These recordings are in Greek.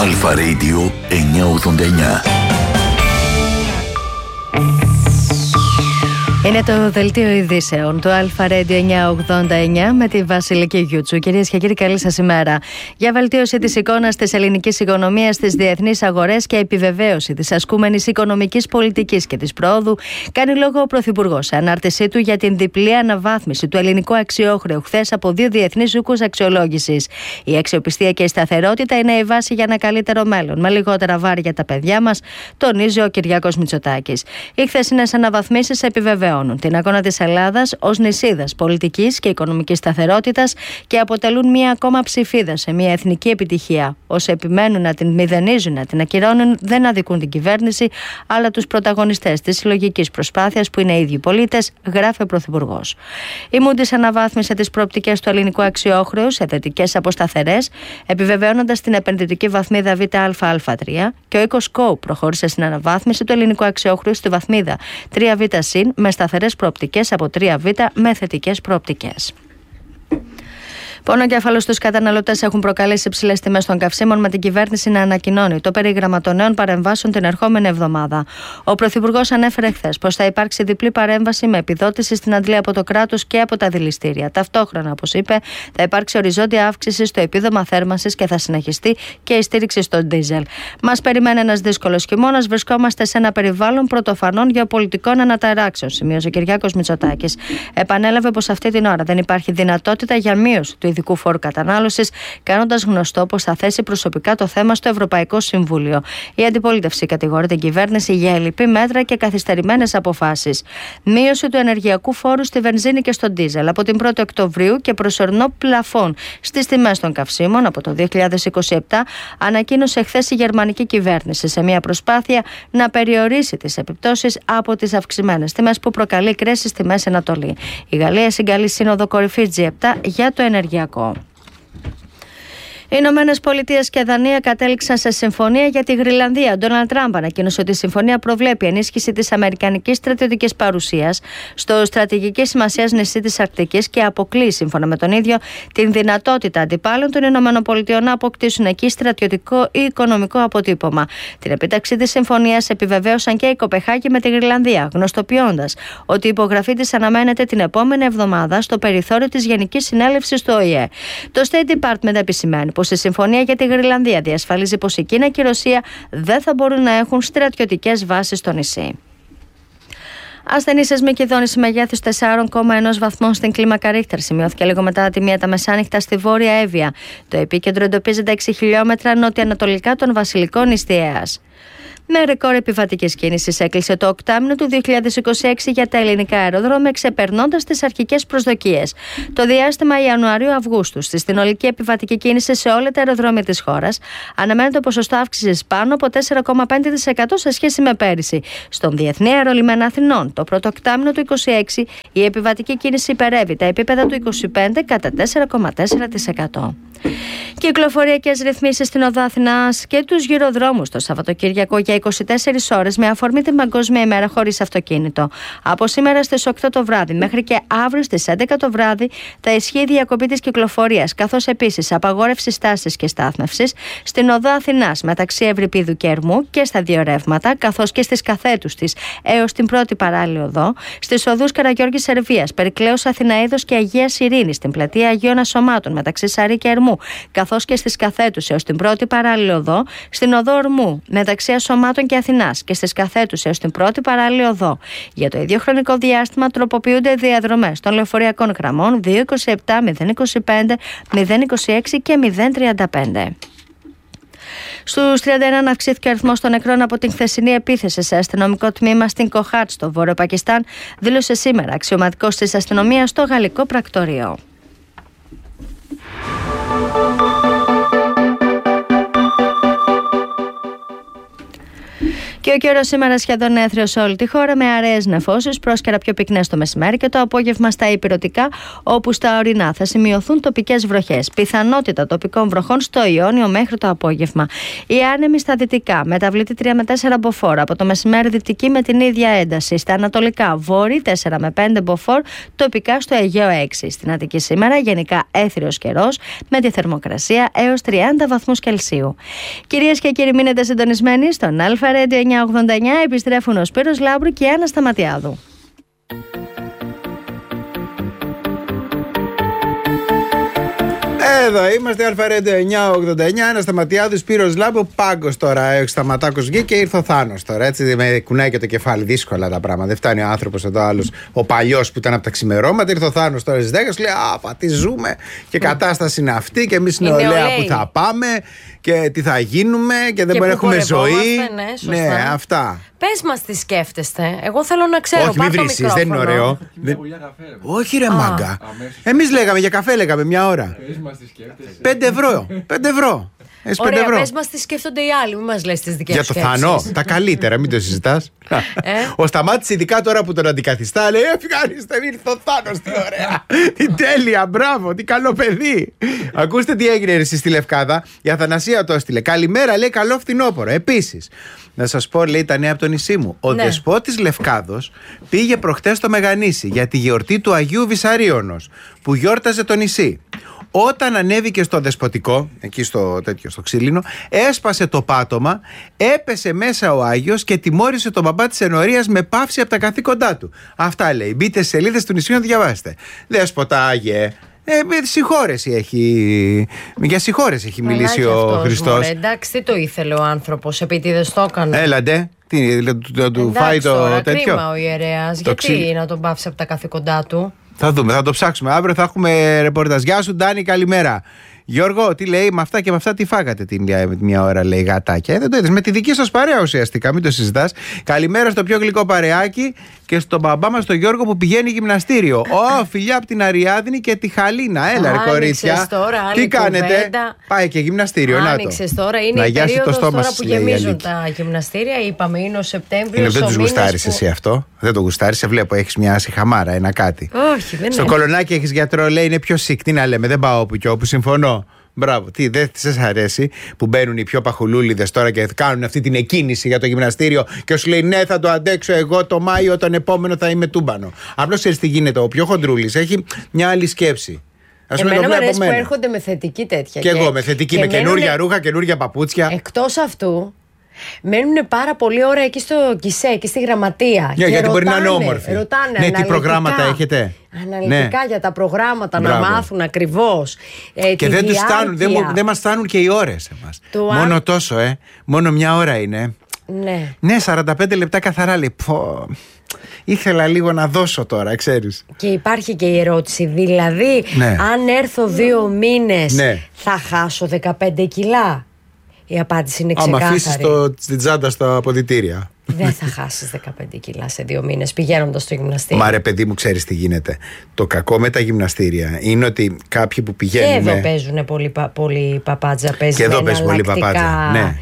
Αλφα Radio 989. Είναι το δελτίο ειδήσεων του Αλφα Radio 989 με τη Βασιλική Γιούτσου. Κυρίες και κύριοι, καλή σας ημέρα. Για βελτίωση της εικόνας της ελληνικής οικονομίας στις διεθνείς αγορές και επιβεβαίωση της ασκούμενης οικονομικής πολιτικής και της προόδου, κάνει λόγο ο Πρωθυπουργός σε ανάρτησή του για την διπλή αναβάθμιση του ελληνικού αξιόχρεου χθες από 2 διεθνείς οίκους αξιολόγησης. Η αξιοπιστία και η σταθερότητα είναι η βάση για ένα καλύτερο μέλλον, με λιγότερα βάρη για τα παιδιά μας, τονίζει ο Κυριάκος Μητσοτάκης. Οι χθεσινές αναβαθμίσεις επιβεβαιώνουν την εικόνα της Ελλάδας ως νησίδας πολιτικής και οικονομικής σταθερότητας και αποτελούν μία ακόμα ψηφίδα σε μία εθνική επιτυχία. Όσοι επιμένουν να την μηδενίζουν, να την ακυρώνουν, δεν αδικούν την κυβέρνηση, αλλά τους πρωταγωνιστές της συλλογικής προσπάθειας που είναι οι ίδιοι πολίτες, γράφει ο Πρωθυπουργός. Η Moody's αναβάθμισε τις προοπτικές του ελληνικού αξιόχρεου σε θετικές από σταθερές, επιβεβαιώνοντας την επενδυτική βαθμίδα ΒΑΑ3, και ο οίκος Scope προχώρησε στην αναβάθμιση του ελληνικού αξιόχρεου στη βαθμίδα 3Β- με σταθερές προοπτικές από 3Β με θετικές προοπτικές. Πονοκέφαλο στους καταναλωτές έχουν προκαλέσει υψηλές τιμές των καυσίμων, με την κυβέρνηση να ανακοινώνει το περίγραμμα των νέων παρεμβάσεων την ερχόμενη εβδομάδα. Ο Πρωθυπουργός ανέφερε χθες πως θα υπάρξει διπλή παρέμβαση με επιδότηση στην αντλία από το κράτος και από τα δηληστήρια. Ταυτόχρονα, όπως είπε, θα υπάρξει οριζόντια αύξηση στο επίδομα θέρμανσης και θα συνεχιστεί και η στήριξη στο ντίζελ. Μας περιμένει ένας δύσκολος χειμώνας. Βρισκόμαστε σε ένα περιβάλλον πρωτοφανών γεωπολιτικών αναταράξεων, σημείωσε ο Κυριάκος Μητσοτάκης. Επανέλαβε πως αυτή την ώρα δεν υπάρχει δυνατότητα για μείωση του ειδικού φόρου κατανάλωσης, κάνοντας γνωστό πως θα θέσει προσωπικά το θέμα στο Ευρωπαϊκό Συμβούλιο. Η αντιπολίτευση κατηγορεί την κυβέρνηση για ελλειπή μέτρα και καθυστερημένες αποφάσεις. Μείωση του ενεργειακού φόρου στη βενζίνη και στο ντίζελ από την 1η Οκτωβρίου και προσωρινό πλαφόν στις τιμές των καυσίμων από το 2027, ανακοίνωσε χθες η γερμανική κυβέρνηση σε μια προσπάθεια να περιορίσει τις επιπτώσεις από τις αυξημένες τιμές που προκαλεί κρίση στη Μέση Ανατολή. Η Γαλλία συγκαλεί σύνοδο κορυφής G7 για το ενεργειακό. Οι Ηνωμένες Πολιτείες και Δανία κατέληξαν σε συμφωνία για τη Γροιλανδία. Ο Ντόναλντ Τραμπ ανακοίνωσε ότι η συμφωνία προβλέπει ενίσχυση της αμερικανικής στρατιωτικής παρουσίας στο στρατηγικής σημασίας νησί της Αρκτικής και αποκλεί, σύμφωνα με τον ίδιο, την δυνατότητα αντιπάλων των Ηνωμένων Πολιτειών να αποκτήσουν εκεί στρατιωτικό ή οικονομικό αποτύπωμα. Την επίταξη της συμφωνίας επιβεβαίωσαν και η Κοπεχάγη με τη Γροιλανδία, γνωστοποιώντας ότι η υπογραφή της αναμένεται την επόμενη εβδομάδα στο περιθώριο της Γενικής Συνέλευσης του ΟΗΕ. Το State Department επισημαίνει πως η συμφωνία για τη Γροιλανδία διασφαλίζει πως η Κίνα και η Ρωσία δεν θα μπορούν να έχουν στρατιωτικές βάσεις στο νησί. Ασθενή σεισμική δόνηση μεγέθους 4,1 βαθμών στην κλίμακα Ρίχτερ σημειώθηκε λίγο μετά τη 1 τα μεσάνυχτα στη Βόρεια Εύβοια. Το επίκεντρο εντοπίζεται 6 χιλιόμετρα νότια-ανατολικά των Βασιλικών Ιστιαίας. Με ρεκόρ επιβατικής κίνησης έκλεισε το οκτάμηνο του 2026 για τα ελληνικά αεροδρόμια, ξεπερνώντας τις αρχικές προσδοκίες. Το διάστημα Ιανουαρίου-Αυγούστου, στη συνολική επιβατική κίνηση σε όλα τα αεροδρόμια της χώρας, αναμένεται ποσοστό αύξησης πάνω από 4,5% σε σχέση με πέρυσι. Στον Διεθνή Αερολιμένα Αθηνών, το πρώτο οκτάμηνο του 2026, η επιβατική κίνηση υπερεύει τα επίπεδα του 2025 κατά 4,4%. Κυκλοφοριακές ρυθμίσεις στην οδό Αθηνάς και τους γυροδρόμους το Σαββατοκύριακο για 24 ώρες με αφορμή την Παγκόσμια ημέρα χωρίς αυτοκίνητο. Από σήμερα στις 8 το βράδυ μέχρι και αύριο στις 11 το βράδυ θα ισχύει η διακοπή της κυκλοφορίας, καθώς επίσης απαγόρευση στάσης και στάθμευσης στην οδό Αθηνάς μεταξύ Ευρυπίδου και Ερμού και στα δύο ρεύματα, καθώς και στις καθέτους της έως την πρώτη παράλληλη οδό, στις οδούς Καραγιώργης Σερβίας, Περικλέους Αθηναίδος και Αγίας Ειρήνης, στην πλατεία Αγίων Ασωμάτων μεταξύ Σαρή και Ερμού, καθώς και στις καθέτους έως την πρώτη παράλληλη οδό, στην οδό Ορμού μεταξύ Ασωμάτων και Αθηνάς και στις καθέτους έως την πρώτη παράλληλη οδό. Για το ίδιο χρονικό διάστημα τροποποιούνται οι διαδρομές των λεωφορειακών γραμμών 227, 025, 026 και 035. Στους 31 αυξήθηκε ο αριθμός των νεκρών από την χθεσινή επίθεση σε αστυνομικό τμήμα στην Κοχάτ, στο Βόρειο Πακιστάν, δήλωσε σήμερα αξιωματικός της αστυνομίας στο γαλλικό πρακτορείο. Και ο καιρός σήμερα σχεδόν έθριος σε όλη τη χώρα, με αραιές νεφώσεις, πρόσκαιρα πιο πυκνές το μεσημέρι και το απόγευμα στα ηπειρωτικά, όπου στα ορεινά θα σημειωθούν τοπικές βροχές. Πιθανότητα τοπικών βροχών στο Ιόνιο μέχρι το απόγευμα. Οι άνεμοι στα δυτικά, μεταβλητή 3 με 4 μποφόρ, από το μεσημέρι δυτική με την ίδια ένταση. Στα ανατολικά, βόρειο 4 με 5 μποφόρ, τοπικά στο Αιγαίο 6. Στην Αττική σήμερα γενικά έθριος καιρός, με τη θερμοκρασία έως 30 βαθμούς Κελσίου. Κυρίες και κύριοι, μείνετε συντονισμένοι στον Αλφα Radio 989. Επιστρέφουν ο Σπύρος Λάμπρου και η Άννα Σταματιάδου. Εδώ είμαστε, Αλφα Radio 989. Ένα Σταματιάδου, Σπύρος Λάμπρου. Πάγκος τώρα, Σταματάκος βγήκε και ήρθε ο Θάνος τώρα. Έτσι με κουνάει και το κεφάλι. Δύσκολα τα πράγματα. Δεν φτάνει ο άνθρωπος εδώ, άλλος ο παλιός που ήταν από τα ξημερώματα. Ήρθε ο Θάνος τώρα στις 10. Λέει α, τι ζούμε. Και κατάσταση είναι αυτή. Και εμείς νεολαία που θα πάμε. Και τι θα γίνουμε. Και δεν μπορούμε να έχουμε ζωή. Ναι, αυτά. Πες μας τι σκέφτεστε. Εγώ θέλω να ξέρω. Όχι, μην βρίσεις, δεν είναι ωραίο. Όχι, ρε μάγκα. Εμείς λέγαμε για καφέ, λέγαμε μια ώρα. Πες μας τι σκέφτεσαι. 5 ευρώ. 5 ευρώ. Ωραία, πες μας τι σκέφτονται οι άλλοι. Μην μας λες τις δικές σου σκέψεις. Για το Θανό, τα καλύτερα, μην το συζητάς. Ο Σταμάτης, ειδικά τώρα που τον αντικαθιστά, λέει ευχαριστώ, ήρθε ο Θάνος, τι ωραία. Τι τέλεια, μπράβο, τι καλό παιδί. Ακούστε τι έγινε εσείς στη Λευκάδα. Η Αθανασία το έστειλε. Καλημέρα, λέει, καλό φθινόπωρο. Επίσης, να σας πω, λέει, τα νέα από το νησί μου. Ο Δεσπότης Λευκάδος πήγε προχτές στο Μεγανήσι για τη γιορτή του Αγίου Βυσαρίωνος που γιόρταζε το νησί. Όταν ανέβηκε στο Δεσποτικό, εκεί στο ξύλινο, έσπασε το πάτωμα, έπεσε μέσα ο Άγιος και τιμώρησε τον μπαμπά της ενορίας με παύση από τα καθήκοντά του. Αυτά λέει. Μπείτε στις σελίδες του νησιού να διαβάσετε. Δέσποτα Άγιε. Για συγχώρεση έχει μιλήσει ο Χριστός. Εντάξει, τι το ήθελε ο άνθρωπος, επίτηδες το έκανε. Έλαντε. Να του φάει το τέτοιο. Κρίμα ο ιερέας. Γιατί να τον πάψει από τα καθήκοντά του. Θα δούμε, θα το ψάξουμε. Αύριο θα έχουμε ρεπορτάζ. Γεια σου, Ντάνη, καλημέρα. Γιώργο, τι λέει, με αυτά και με αυτά τι φάγατε την μια ώρα, λέει, γατάκια. Δεν το είδες. Με τη δική σας παρέα ουσιαστικά, μην το συζητάς. Καλημέρα στο πιο γλυκό παρεάκι και στον μπαμπά μας τον Γιώργο που πηγαίνει γυμναστήριο. Φιλιά από την Αριάδνη και τη Χαλίνα. Έλα, ρε κορίτσια. Τώρα, τι κάνετε. Πάει και γυμναστήριο. Άνοιξες τώρα, είναι η περίοδος τώρα που γεμίζουν τα γυμναστήρια. Είπαμε, είναι ο Σεπτέμβριος. Δεν τους γουστάρεις εσύ αυτό. Δεν το γουστάρεις. Σε βλέπω, έχεις μια σιχαμάρα, ένα κάτι. Όχι, δεν στο Κολονάκι έχεις γιατρό, λέει, είναι πιο sick. Τι να λέμε, δεν πάω όπου και όπου, συμφωνώ. Μπράβο, τι δεν σας αρέσει που μπαίνουν οι πιο παχουλούλιδες τώρα και κάνουν αυτή την εκκίνηση για το γυμναστήριο και σου λέει ναι, θα το αντέξω εγώ το Μάιο, τον επόμενο θα είμαι τούμπανο. Απλώς ξέρεις τι γίνεται, ο πιο χοντρούλης έχει μια άλλη σκέψη. Εμένα μου αρέσει που έρχονται με θετική τέτοια. Και εγώ με θετική, με καινούρια ρούχα, καινούρια παπούτσια. Εκτός αυτού, μένουν πάρα πολλή ώρα εκεί στο ΚΙΣΕ, εκεί στη γραμματεία. Yeah, γιατί μπορεί να είναι όμορφοι. Ρωτάνε ναι, τι προγράμματα έχετε. Αναλυτικά για τα προγράμματα, να μάθουν ακριβώς. Και δεν τους φτάνουν, δεν μας φτάνουν και οι ώρες εμάς. Μόνο τόσο, μόνο μια ώρα είναι. Ναι, 45 λεπτά καθαρά, λέει. Ήθελα λίγο να δώσω τώρα, ξέρεις. Και υπάρχει και η ερώτηση, δηλαδή, αν έρθω 2 μήνες, θα χάσω 15 κιλά. Η απάντηση είναι ξεκάθαρη. Άμα αφήσεις την τσάντα στα αποδυτήρια. Δεν θα χάσεις 15 κιλά σε 2 μήνες πηγαίνοντας στο γυμναστήριο. Μα ρε παιδί μου, ξέρεις τι γίνεται. Το κακό με τα γυμναστήρια είναι ότι κάποιοι που πηγαίνουν. Και εδώ παίζουν πολύ παπάτζα. Και εδώ παίζουν πολύ παπάτζα. Ναι.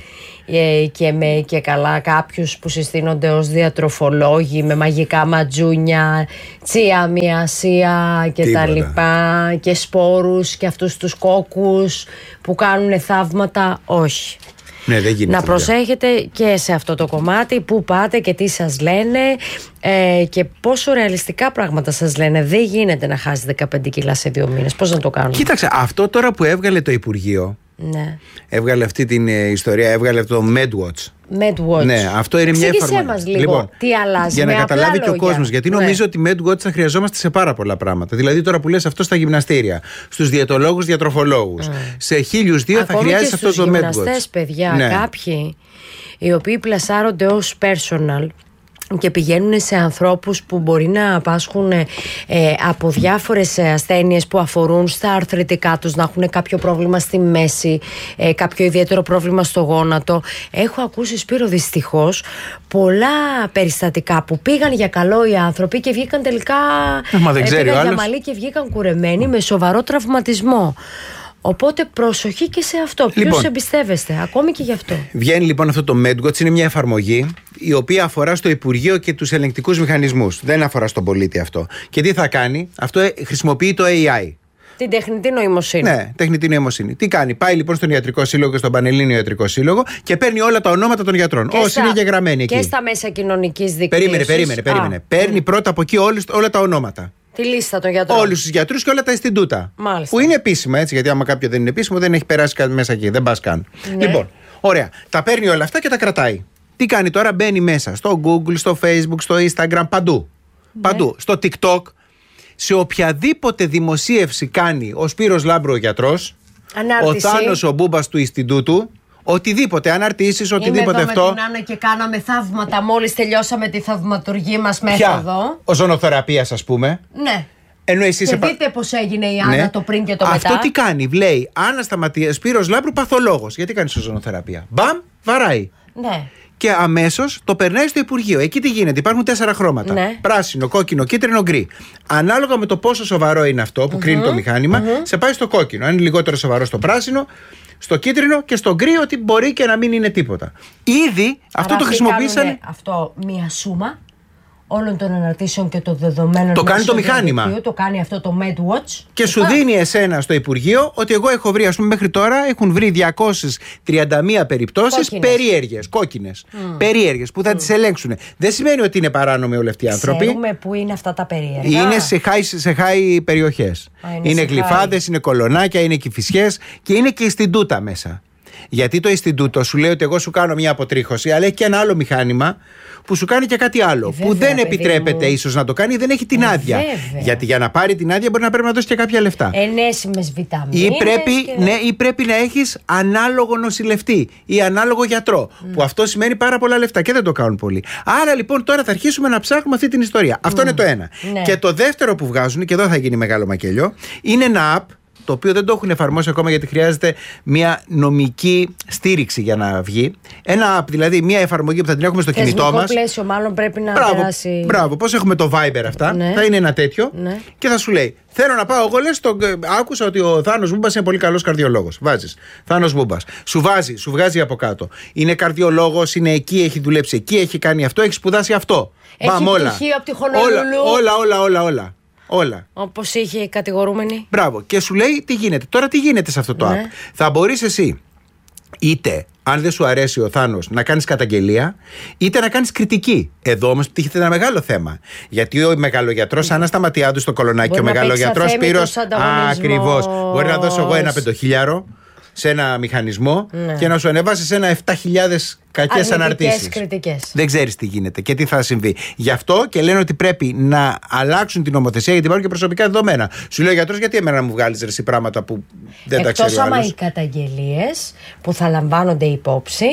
Και καλά κάποιους που συστήνονται ως διατροφολόγοι με μαγικά ματζούνια, τσία, μιασία και τα λοιπά, και σπόρους και αυτούς τους κόκκους που κάνουν θαύματα. Όχι. Ναι, δεν γίνεται. Να προσέχετε και σε αυτό το κομμάτι, που πάτε και τι σας λένε και πόσο ρεαλιστικά πράγματα σας λένε. Δεν γίνεται να χάσει 15 κιλά σε 2 μήνες. Πώς να το κάνουμε. Κοίταξε, αυτό τώρα που έβγαλε το Υπουργείο, έβγαλε αυτή την ιστορία, έβγαλε το MedWatch. Ναι, αυτό είναι μια εφαρμογή. Μας λίγο, λοιπόν, τι αλλάζει. Για να καταλάβει και ο κόσμος. Γιατί νομίζω ότι MedWatch θα χρειαζόμαστε σε πάρα πολλά πράγματα. Δηλαδή, τώρα που λες αυτό στα γυμναστήρια, στους διαιτολόγους, διατροφολόγους, σε 1002 θα χρειάζεσαι αυτό το MedWatch. Ακόμη και στους γυμναστές, παιδιά, κάποιοι οι οποίοι πλασάρονται ως personal και πηγαίνουν σε ανθρώπους που μπορεί να πάσχουν από διάφορες ασθένειες που αφορούν στα αρθρητικά τους, να έχουν κάποιο πρόβλημα στη μέση, κάποιο ιδιαίτερο πρόβλημα στο γόνατο. Έχω ακούσει, Σπύρο, δυστυχώς πολλά περιστατικά που πήγαν για καλό οι άνθρωποι και βγήκαν τελικά πήγαν για μαλλί και βγήκαν κουρεμένοι με σοβαρό τραυματισμό. Οπότε προσοχή και σε αυτό. Ποιος εμπιστεύεστε, ακόμη και γι' αυτό. Βγαίνει λοιπόν αυτό το MedWatch, είναι μια εφαρμογή η οποία αφορά στο Υπουργείο και τους ελεγκτικούς μηχανισμούς. Δεν αφορά στον πολίτη αυτό. Και τι θα κάνει? Αυτό χρησιμοποιεί το AI. Την τεχνητή νοημοσύνη. Ναι, τεχνητή νοημοσύνη. Τι κάνει? Πάει λοιπόν στον Ιατρικό Σύλλογο και στον Πανελλήνιο Ιατρικό Σύλλογο και παίρνει όλα τα ονόματα των γιατρών. Όσοι είναι εγγεγραμμένοι εκεί. Και στα μέσα κοινωνικής δικτύωσης. Περίμενε. Παίρνει πρώτα από εκεί όλα τα ονόματα. Τη λίστα των γιατρών. Όλους τους γιατρούς και όλα τα Ινστιτούτα. Μάλιστα. Που είναι επίσημα, έτσι, γιατί άμα κάποιο δεν είναι επίσημο, δεν έχει περάσει μέσα εκεί. Δεν πας καν. Ναι. Λοιπόν, ωραία. Τα παίρνει όλα αυτά και τα κρατάει. Τι κάνει τώρα? Μπαίνει μέσα στο Google, στο Facebook, στο Instagram, παντού. Ναι. Παντού. Στο TikTok. Σε οποιαδήποτε δημοσίευση κάνει ο Σπύρος Λάμπρου ο γιατρός, ανάρτηση. ο Θάνος ο Μπούμπας του Ινστιτούτου, οτιδήποτε, αναρτήσεις, οτιδήποτε αυτό. Είμαι εδώ με την Άννα και κάναμε θαύματα. Μόλις τελειώσαμε τη θαυματουργή μας μέθοδο. Οζονοθεραπείας, ας πούμε. Ναι. Ενώ εσύ και δείτε πώς έγινε η Άννα, το πριν και το μετά. Αυτό τι κάνει? Λέει Άννα Σπύρος Λάμπρου παθολόγος. Γιατί κάνεις οζονοθεραπεία? Μπαμ, βαράει. Ναι. Και αμέσως το περνάει στο Υπουργείο. Εκεί τι γίνεται? Υπάρχουν 4 χρώματα. Ναι. Πράσινο, κόκκινο, κίτρινο, γκρι. Ανάλογα με το πόσο σοβαρό είναι αυτό που κρίνει το μηχάνημα, σε πάει στο κόκκινο. Αν είναι λιγότερο σοβαρό στο πράσινο, στο κίτρινο και στο γκρι, ότι μπορεί και να μην είναι τίποτα. Ήδη αυτό το χρησιμοποίησαν. Αυτό μία σούμα όλων των αναρτήσεων και των δεδομένων. Το κάνει το μηχάνημα. Το κάνει αυτό το MedWatch. Και σου δίνει εσένα στο Υπουργείο ότι εγώ έχω βρει, ας πούμε, μέχρι τώρα έχουν βρει 231 περιπτώσεις περίεργες, κόκκινες. Περίεργες που θα τις ελέγξουν. Δεν σημαίνει ότι είναι παράνομοι όλοι αυτοί οι άνθρωποι. Ξέρουμε πού είναι αυτά τα περίεργα. Είναι σε high περιοχές. Είναι γλυφάδες, είναι κολονάκια, είναι Κηφισιές και είναι και Ινστιτούτα μέσα. Γιατί το Ινστιτούτο σου λέει ότι εγώ σου κάνω μια αποτρίχωση, αλλά έχει και ένα άλλο μηχάνημα που σου κάνει και κάτι άλλο. Που δεν επιτρέπεται ίσως να το κάνει, δεν έχει την άδεια. Γιατί για να πάρει την άδεια μπορεί να πρέπει να δώσει και κάποια λεφτά. Ενέσιμες βιταμίνες. Ή πρέπει να έχεις ανάλογο νοσηλευτή ή ανάλογο γιατρό. Που αυτό σημαίνει πάρα πολλά λεφτά και δεν το κάνουν πολύ. Άρα λοιπόν τώρα θα αρχίσουμε να ψάχνουμε αυτή την ιστορία. Αυτό είναι το ένα. Ναι. Και το δεύτερο που βγάζουν, και εδώ θα γίνει μεγάλο μακελιό, είναι ένα app. Το οποίο δεν το έχουν εφαρμόσει ακόμα γιατί χρειάζεται μια νομική στήριξη για να βγει. Ένα app, δηλαδή μια εφαρμογή που θα την έχουμε στο κινητό μας. Πλαίσιο, μάλλον πρέπει να περάσει. Μπράβο, πώς έχουμε το Viber αυτά. Ναι. Θα είναι ένα τέτοιο Ναι. και θα σου λέει: θέλω να πάω. Εγώ λες, άκουσα ότι ο Θάνος Μπούμπας είναι πολύ καλός καρδιολόγος. Βάζεις Θάνος Μπούμπας. Σου βγάζει από κάτω. Είναι καρδιολόγος, είναι εκεί, έχει δουλέψει εκεί, έχει κάνει αυτό, έχει σπουδάσει αυτό. Έχει πτυχίο από τη Χονολουλού. Όλα. Όπως είχε κατηγορούμενη. Μπράβο. Και σου λέει τι γίνεται. Τώρα τι γίνεται σε αυτό το app. Θα μπορείς εσύ είτε, αν δεν σου αρέσει ο Θάνος, να κάνεις καταγγελία, είτε να κάνεις κριτική. Εδώ όμως τίθεται ένα μεγάλο θέμα. Γιατί ο μεγαλογιατρός Άννα Σταματιάδου στο Κολονάκι και ο μεγαλογιατρός Σπύρος. Ακριβώς. Μπορεί να δώσω εγώ ένα 5.000 σε ένα μηχανισμό και να σου ανεβάσει σε ένα 7.000 κακές αναρτήσεις. Κριτικές. Δεν ξέρεις τι γίνεται και τι θα συμβεί. Γι' αυτό και λένε ότι πρέπει να αλλάξουν την νομοθεσία γιατί υπάρχουν και προσωπικά δεδομένα. Σου λέει ο γιατρός, γιατί εμένα να μου βγάλεις εσύ πράγματα που δεν τα ξέρει ο άλλος. Εκτός άμα οι καταγγελίες που θα λαμβάνονται υπόψη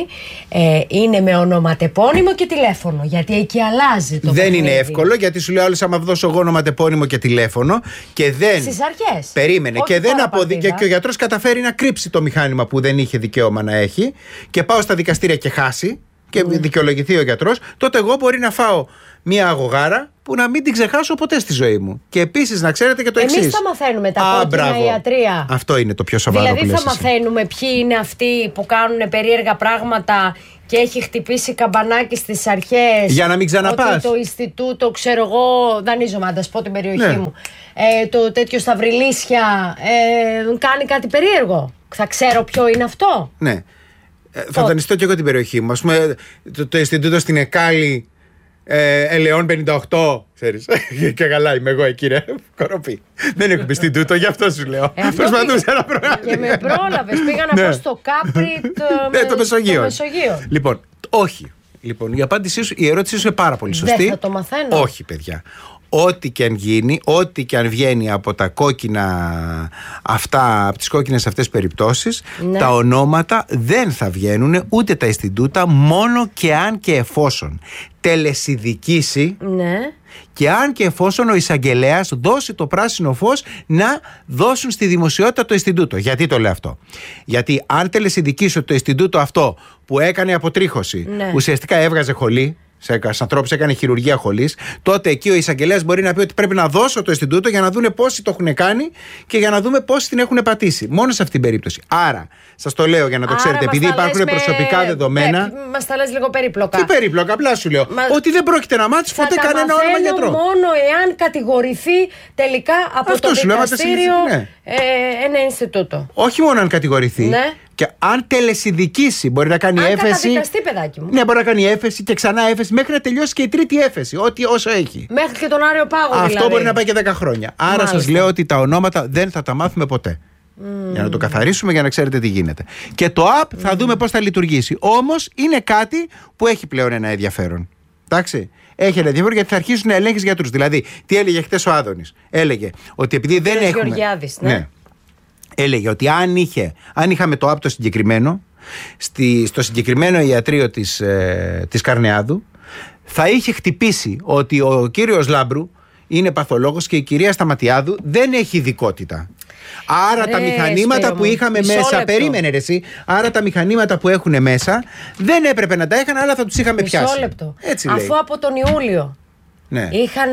είναι με ονοματεπώνυμο και τηλέφωνο. Γιατί εκεί αλλάζει το Δεν παιχνίδι. είναι εύκολο γιατί σου λέει άλλος άμα δώσω εγώ ονοματεπώνυμο και τηλέφωνο και δεν. Στις αρχές. Περίμενε. Όχι Και δεν παραπατήδα. και ο γιατρός καταφέρει να κρύψει το μηχάνημα που δεν είχε δικαίωμα να έχει και πάω στα δικαστήρια και χάσει και δικαιολογηθεί ο γιατρός, τότε εγώ μπορεί να φάω μια αγωγάρα που να μην την ξεχάσω ποτέ στη ζωή μου. Και επίσης να ξέρετε και το εξής. Εμείς θα μαθαίνουμε τα κόκκινα ιατρία. Αυτό είναι το πιο σοβαρό Δηλαδή που λες θα εσύ. μαθαίνουμε ποιοι είναι αυτοί που κάνουν περίεργα πράγματα και έχει χτυπήσει καμπανάκι στις αρχές. Για να μην ξαναπάς. Ότι το Ινστιτούτο, ξέρω εγώ, δανείζομαι, αν τα πω την περιοχή μου. Το τέτοιο στα Βρυλίσια κάνει κάτι περίεργο. Θα ξέρω ποιο είναι αυτό. Ναι. Θα δανειστώ και εγώ την περιοχή μου. Ας πούμε, το Ινστιτούτο στην Εκάλη, Ελαιών 58. Ξέρεις. Και καλά είμαι εγώ εκεί, ρε. Κοροπή. Δεν έχω Ινστιτούτο, γι' αυτό σου λέω. Προσπαθούσα να προλάβω. Και με πρόλαβες. Πήγα να πάω στο Κάπρι, το Μεσογείο. Λοιπόν, όχι. Λοιπόν, η ερώτησή σου είναι πάρα πολύ σωστή. Δεν θα το μαθαίνω. Όχι, παιδιά. Ό,τι και αν γίνει, ό,τι και αν βγαίνει από τα κόκκινα αυτά, από τις κόκκινες αυτές περιπτώσεις, τα ονόματα δεν θα βγαίνουν ούτε τα Ινστιτούτα, μόνο και αν και εφόσον τελεσιδικήσει και αν και εφόσον ο εισαγγελέας δώσει το πράσινο φως να δώσουν στη δημοσιότητα το Ινστιτούτο. Γιατί το λέω αυτό? Γιατί αν τελεσιδικήσει το Ινστιτούτο αυτό που έκανε αποτρίχωση, ουσιαστικά έβγαζε χολή. σε ανθρώπους, έκανε χειρουργία χολής, τότε εκεί ο εισαγγελέας μπορεί να πει ότι πρέπει να δώσω το Ινστιτούτο για να δούνε πόσοι το έχουν κάνει και για να δούμε πόσοι την έχουν πατήσει. Μόνο σε αυτήν την περίπτωση. Άρα, σας το λέω για να το ξέρετε, επειδή υπάρχουν προσωπικά δεδομένα. Μας τα λες λίγο περίπλοκα. Τι περίπλοκα, απλά σου λέω. Ότι δεν πρόκειται να μάθεις ποτέ κανένα όνομα γιατρό. Μόνο εάν κατηγορηθεί τελικά από το δικαστήριο ένα Ινστιτούτο. Όχι μόνο αν κατηγορηθεί. Ναι. Και αν τελεσυνδικήσει, μπορεί να κάνει έφεση. Καταδικαστεί, παιδάκι μου. Ναι, μπορεί να κάνει έφεση και ξανά έφεση μέχρι να τελειώσει και η τρίτη έφεση. Όσο έχει. Μέχρι και τον Άριο Πάγο, αυτό δηλαδή. μπορεί να πάει και 10 χρόνια. Άρα σας λέω ότι τα ονόματα δεν θα τα μάθουμε ποτέ. Για να το καθαρίσουμε, για να ξέρετε τι γίνεται. Και το app θα δούμε πώς θα λειτουργήσει. Όμως είναι κάτι που έχει πλέον ένα ενδιαφέρον. Εντάξει. Έχει ένα ενδιαφέρον γιατί θα αρχίσουν να ελέγχεις γιατρούς. Δηλαδή, τι έλεγε χτες ο Άδωνης? Έλεγε ότι επειδή δεν έχουμε. Γεωργιάδης, ναι. Έλεγε ότι αν είχαμε το app το συγκεκριμένο, στο συγκεκριμένο ιατρείο της Καρνεάδου, θα είχε χτυπήσει ότι ο κύριος Λάμπρου είναι παθολόγος και η κυρία Σταματιάδου δεν έχει ειδικότητα. Άρα τα μηχανήματα που είχαμε μέσα. Περίμενε ρε εσύ. Άρα τα μηχανήματα που έχουν μέσα δεν έπρεπε να τα είχαν, αλλά θα τους είχαμε πιάσει. Μισό λεπτό. Έτσι λέει. Αφού από τον Ιούλιο. Ναι.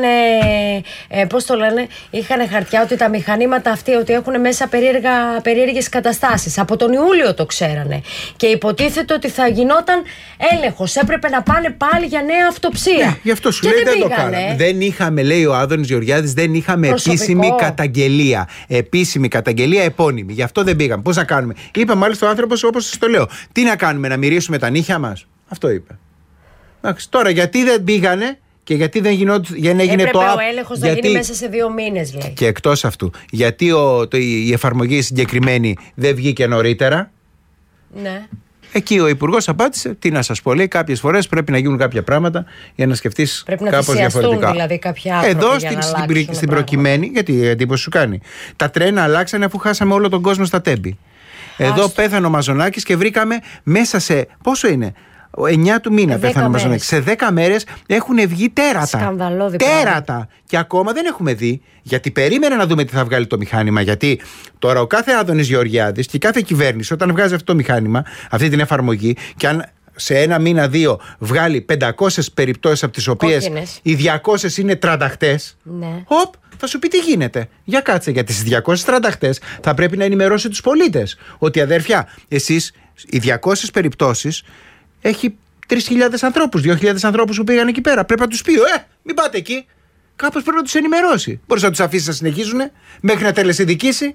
Είχαν χαρτιά ότι τα μηχανήματα αυτοί ότι έχουν μέσα περίεργες καταστάσεις. Από τον Ιούλιο το ξέρανε. Και υποτίθεται ότι θα γινόταν έλεγχος. Έπρεπε να πάνε πάλι για νέα αυτοψία. Ναι, γι' αυτό σου λέει δεν το κάναμε. Δεν είχαμε, λέει ο Άδωνης Γεωργιάδης, δεν είχαμε επίσημη καταγγελία. Επίσημη καταγγελία επώνυμη. Γι' αυτό δεν πήγαμε. Πώς να κάνουμε? Είπε μάλιστα ο άνθρωπος, όπως σας το λέω. Τι να κάνουμε, να μυρίσουμε τα νύχια μας? Αυτό είπε. Τώρα γιατί δεν πήγανε? Και γιατί δεν έγινε το app? Ο έλεγχος να γίνει μέσα σε 2 μήνες, λέει. Και εκτός αυτού, γιατί η εφαρμογή συγκεκριμένη δεν βγήκε νωρίτερα? Ναι. Εκεί ο Υπουργός απάντησε, τι να σας πω, λέει, κάποιες φορές πρέπει να γίνουν κάποια πράγματα για να σκεφτείς κάπως διαφορετικά. Δηλαδή κάποια άνθρωποι. Εδώ στην προκειμένη, γιατί η εντύπωση σου κάνει. Τα τρένα αλλάξανε αφού χάσαμε όλο τον κόσμο στα Τέμπη. Εδώ πέθανε ο Μαζονάκης και βρήκαμε μέσα σε. Πόσο είναι? 9 του μήνα πέθανε ο Μαζονάκης. Σε 10 μέρες έχουν βγει τέρατα. Σκανδαλώδη. Τέρατα. Και ακόμα δεν έχουμε δει, γιατί περίμενε να δούμε τι θα βγάλει το μηχάνημα. Γιατί τώρα ο κάθε Άδωνης Γεωργιάδης και η κάθε κυβέρνηση, όταν βγάζει αυτό το μηχάνημα, αυτή την εφαρμογή, και αν σε ένα μήνα, 2 βγάλει 500 περιπτώσεις, από τις οποίες οι 200 είναι τρανταχτές, ναι. Θα σου πει τι γίνεται. Για κάτσε, γιατί στις 200 τρανταχτές θα πρέπει να ενημερώσει τους πολίτες ότι αδέρφια, εσείς οι 200 περιπτώσεις. Έχει 3.000 ανθρώπους, 2.000 ανθρώπους που πήγαν εκεί πέρα. Πρέπει να τους πει, μην πάτε εκεί. Κάπως πρέπει να τους ενημερώσει. Μπορείς να τους αφήσεις να συνεχίζουν μέχρι να τελεσυνδικήσει,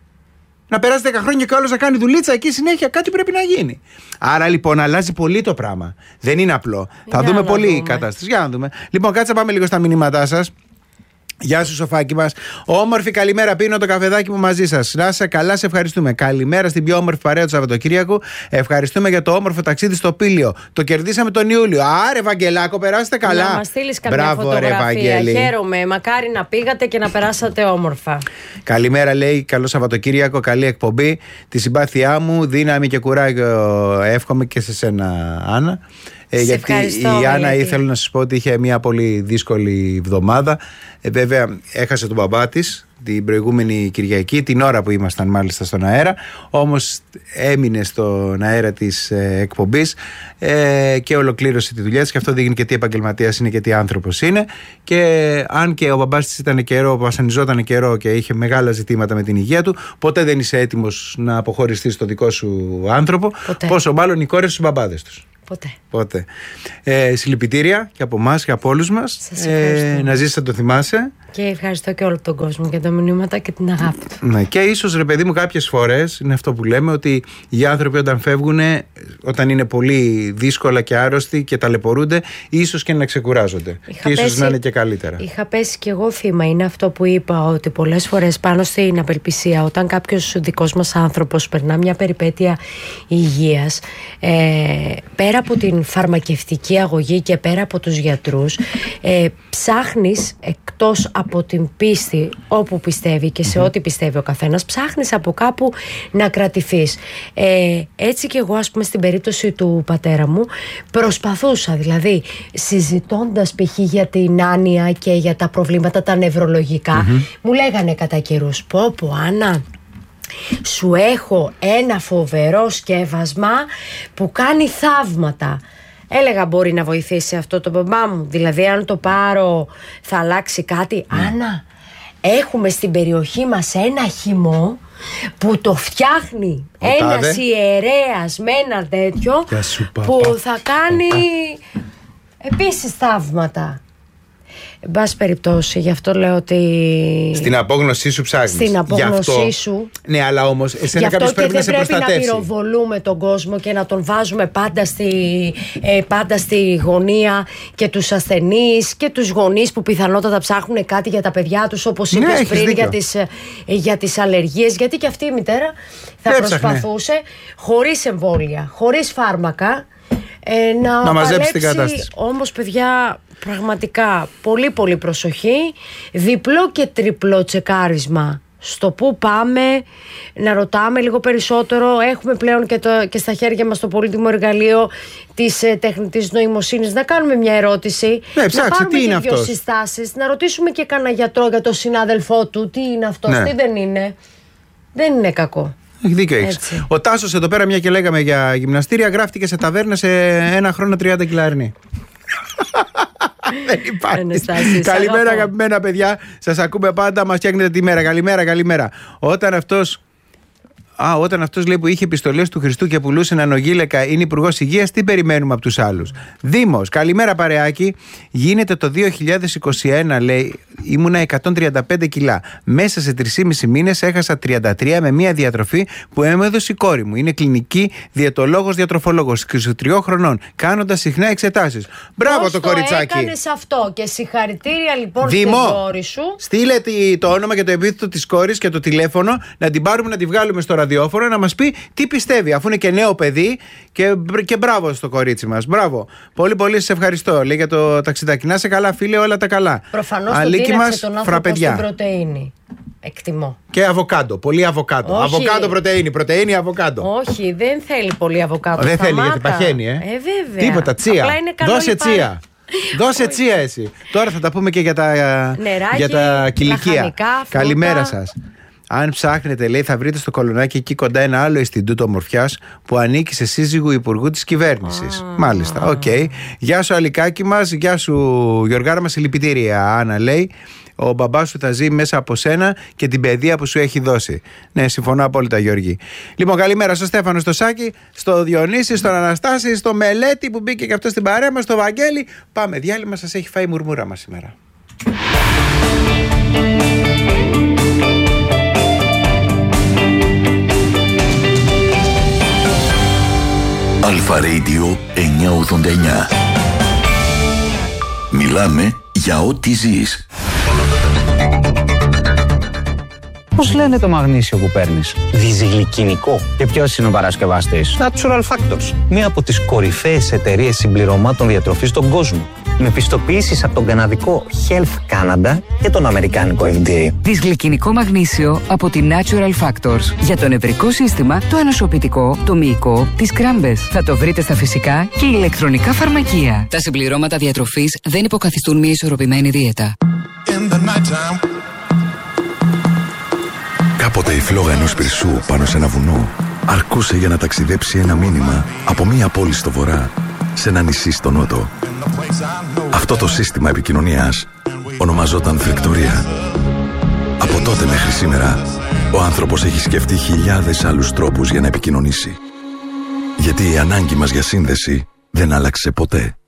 να περάσει 10 χρόνια και ο άλλος να κάνει δουλίτσα εκεί συνέχεια. Κάτι πρέπει να γίνει. Άρα λοιπόν αλλάζει πολύ το πράγμα. Δεν είναι απλό. Θα δούμε πολύ η κατάσταση. Για να δούμε. Λοιπόν, κάτσε να πάμε λίγο στα μηνύματά σας. Γεια σου, Σοφάκι μας. Όμορφη καλημέρα, πίνω το καφεδάκι μου μαζί σας. Να είσαι καλά, σε ευχαριστούμε. Καλημέρα στην πιο όμορφη παρέα του Σαββατοκύριακου. Ευχαριστούμε για το όμορφο ταξίδι στο Πήλιο. Το κερδίσαμε τον Ιούλιο. Άρε, Βαγγελάκο, περάσετε καλά. Να μας στείλεις καμιά φωτογραφία. Χαίρομαι. Μακάρι να πήγατε και να περάσατε όμορφα. Καλημέρα, λέει. Καλό Σαββατοκύριακο, καλή εκπομπή. Τη συμπάθειά μου, δύναμη και κουράγιο εύχομαι και σε σένα, Άννα. Γιατί η Άννα ήθελε να σας πω ότι είχε μια πολύ δύσκολη εβδομάδα. Βέβαια έχασε τον μπαμπά της την προηγούμενη Κυριακή, την ώρα που ήμασταν μάλιστα στον αέρα. Όμως έμεινε στον αέρα της εκπομπής και ολοκλήρωσε τη δουλειά της. Και αυτό δείχνει και τι επαγγελματίας είναι και τι άνθρωπος είναι. Και αν και ο μπαμπάς της ήταν καιρό, βασανιζόταν καιρό και είχε μεγάλα ζητήματα με την υγεία του, ποτέ δεν είσαι έτοιμος να αποχωριστείς στο δικό σου άνθρωπο. Ποτέ. Πόσο μάλλον οι κόρες στους μπαμπάδες τους. Ποτέ. Συλληπιτήρια και από εμάς και από όλους μας. Να ζήσεις, να το θυμάσαι. Και ευχαριστώ και όλο τον κόσμο για τα μηνύματα και την αγάπη του. Ναι, και ίσως, ρε παιδί μου, κάποιες φορές είναι αυτό που λέμε, ότι οι άνθρωποι όταν φεύγουν, όταν είναι πολύ δύσκολα και άρρωστοι και ταλαιπωρούνται, ίσως και να ξεκουράζονται. Και ίσως να είναι και καλύτερα. Είχα πέσει κι εγώ θύμα. Είναι αυτό που είπα, ότι πολλές φορές πάνω στην απελπισία, όταν κάποιος δικός μας άνθρωπος περνά μια περιπέτεια υγείας, πέρα από την φαρμακευτική αγωγή και πέρα από τους γιατρούς, ψάχνεις εκτός από την πίστη όπου πιστεύει και σε ό,τι πιστεύει ο καθένας, ψάχνεις από κάπου να κρατηθείς. Έτσι και εγώ, ας πούμε, στην περίπτωση του πατέρα μου προσπαθούσα, δηλαδή συζητώντας π.χ. για την άνοια και για τα προβλήματα τα νευρολογικά, μου λέγανε κατά καιρούς, πω Άννα, σου έχω ένα φοβερό σκεύασμα που κάνει θαύματα. έλεγα μπορεί να βοηθήσει αυτό το μπαμπά μου. Δηλαδή αν το πάρω θα αλλάξει κάτι. Άννα, έχουμε στην περιοχή μας ένα χυμό που το φτιάχνει ένας ιερέας με ένα τέτοιο που θα κάνει επίσης θαύματα. Εν πάση περιπτώσει, γι' αυτό λέω ότι. Στην απόγνωσή σου ψάχνεις. Στην απόγνωσή σου. Ναι, αλλά όμως εσένα κάποιος πρέπει να σε προστατεύσει. Δεν πρέπει να πυροβολούμε τον κόσμο και να τον βάζουμε πάντα στη γωνία και τους ασθενείς και τους γονείς που πιθανότατα ψάχνουν κάτι για τα παιδιά τους, όπως είπες πριν για τις αλλεργίες. Γιατί και αυτή η μητέρα θα προσπαθούσε χωρίς εμβόλια, χωρίς φάρμακα να μαζέψει την κατάσταση. Όμως, παιδιά, πραγματικά πολύ πολύ προσοχή, διπλό και τριπλό τσεκάρισμα στο που πάμε, να ρωτάμε λίγο περισσότερο. Έχουμε πλέον και στα χέρια μας το πολύτιμο εργαλείο της τεχνητής νοημοσύνης να κάνουμε μια ερώτηση, να πάρουμε και δύο συστάσεις, να ρωτήσουμε και κανένα γιατρό για τον συνάδελφό του τι είναι αυτό, τι δεν είναι. Δεν είναι κακό. Έχει δίκιο έχεις. Ο Τάσος εδώ πέρα, μια και λέγαμε για γυμναστήρια, γράφτηκε σε ταβέρνα σε ένα χρόνο 30 κιλά αρνή. Δεν υπάρχει. Καλημέρα αγαπημένα παιδιά. Σας ακούμε πάντα, μας φτιάχνετε τη μέρα. Καλημέρα. Όταν αυτός λέει που είχε επιστολές του Χριστού και πουλούσε νανογύλακα είναι υπουργός υγείας, τι περιμένουμε από τους άλλους? Δήμος, καλημέρα παρεάκι. Γίνεται το 2021, λέει, ήμουνα 135 κιλά. Μέσα σε 3,5 μήνες έχασα 33 με μια διατροφή που μου έδωσε η κόρη μου. Είναι κλινική διαιτολόγος, διατροφολόγος, 23 χρονών, κάνοντας συχνά εξετάσεις. Μπράβο το κοριτσάκι. Το έκανες αυτό και συγχαρητήρια λοιπόν στην κόρη σου. Στείλε το όνομα και το επίθετο της κόρης και το τηλέφωνο, να την πάρουμε να τη βγάλουμε στο ραδιόφωνο να μας πει τι πιστεύει, αφού είναι και νέο παιδί και μπράβο στο κορίτσι μας. Μπράβο. Πολύ πολύ σε ευχαριστώ. Λέει για το ταξιδάκι. Να σε καλά, φίλε, όλα τα καλά. Προφανώς τον τίναξε τον άνθρωπο στην πρωτεΐνη. Εκτιμώ. Και αβοκάντο. Πολύ αβοκάντο. Όχι. Αβοκάντο πρωτεΐνη, αβοκάντο. Όχι, δεν θέλει πολύ αβοκάντο. Δεν θέλει γιατί παχαίνει, βέβαια. Τίποτα, τσία. Δώσε τσία. Δώσε τσία εσύ. Τώρα θα τα πούμε και για τα κηλικία. Καλημέρα σας. Αν ψάχνετε, λέει, θα βρείτε στο Κολονάκι εκεί κοντά ένα άλλο Ινστιτούτο Ομορφιάς που ανήκει σε σύζυγο υπουργού της κυβέρνησης. Μάλιστα, οκ. Γεια σου Αλικάκη μας, γεια σου Γιωργάρα μας, συλληπιτήρια. Άννα λέει, ο μπαμπάς σου θα ζει μέσα από σένα και την παιδεία που σου έχει δώσει. Ναι, συμφωνώ απόλυτα Γιώργη. Λοιπόν, καλημέρα στο Στέφανο, στο Σάκη, στο Διονύση, στον Αναστάση, στο Μελέτη που μπήκε και αυτό στην παρέα μας, στο Βαγγέλη. Πάμε, διάλειμμα, σας έχει φάει η μουρμούρα μας σήμερα. Αλφα Radio 989. Μιλάμε για ό,τι ζεις. Πώς λένε το μαγνήσιο που παίρνεις? Διζυγλικινικό. Και ποιος είναι ο παρασκευαστής? Natural Factors. Μία από τις κορυφαίες εταιρείες συμπληρωμάτων διατροφής στον κόσμο. Με πιστοποιήσεις από τον καναδικό Health Canada και τον αμερικάνικο FDA. Δυσγλυκινικό μαγνήσιο από τη Natural Factors. Για το νευρικό σύστημα, το ανοσοποιητικό, το μυϊκό, τις κράμπες. Θα το βρείτε στα φυσικά και ηλεκτρονικά φαρμακεία. Τα συμπληρώματα διατροφής δεν υποκαθιστούν μια ισορροπημένη δίαιτα. Κάποτε η φλόγα ενός πυρσού πάνω σε ένα βουνό αρκούσε για να ταξιδέψει ένα μήνυμα από μία πόλη στο βορρά σε ένα νησί στο νότο. Αυτό το σύστημα επικοινωνίας ονομαζόταν φρεκτορία. Από τότε μέχρι σήμερα ο άνθρωπος έχει σκεφτεί χιλιάδες άλλους τρόπους για να επικοινωνήσει. Γιατί η ανάγκη μας για σύνδεση δεν άλλαξε ποτέ.